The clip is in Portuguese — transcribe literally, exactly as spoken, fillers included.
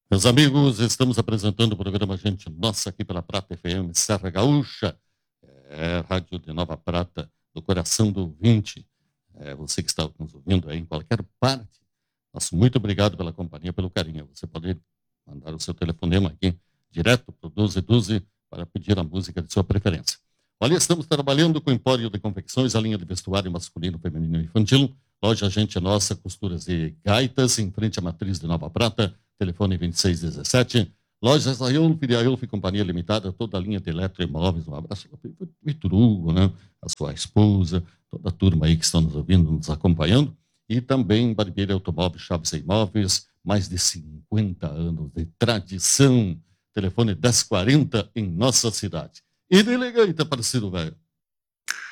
Meus amigos, estamos apresentando o programa Gente Nossa aqui pela Prata F M Serra Gaúcha, é, rádio de Nova Prata, do coração do ouvinte. É, você que está nos ouvindo aí em qualquer parte, nosso muito obrigado pela companhia, pelo carinho. Você pode mandar o seu telefonema aqui direto para o doze doze para pedir a música de sua preferência. Olha, estamos trabalhando com o Empório de Confecções, a linha de vestuário masculino, feminino e infantil. Loja Gente Nossa, costuras e gaitas, em frente à matriz de Nova Prata, telefone vinte e seis dezessete. Lojas Aiolf e Aiolf e Companhia Limitada, toda a linha de eletroimóveis. Um abraço para o Vitor Hugo, né? A sua esposa, toda a turma aí que está nos ouvindo, nos acompanhando. E também Barbearia Automóveis, Chaves e Imóveis, mais de cinquenta anos de tradição. Telefone dez quarenta em nossa cidade. E de elegante, parceiro velho.